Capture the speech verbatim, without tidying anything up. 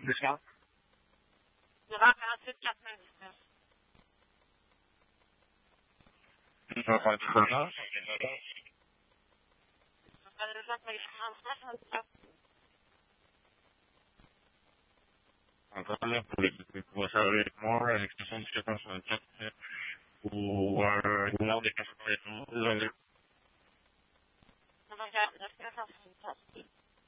Discount? We gaan gaan zitten met mensen. Zo gaat het daarna? En er zat mee gaan zeggen. Acá la política, pues a ver, more, extensión, que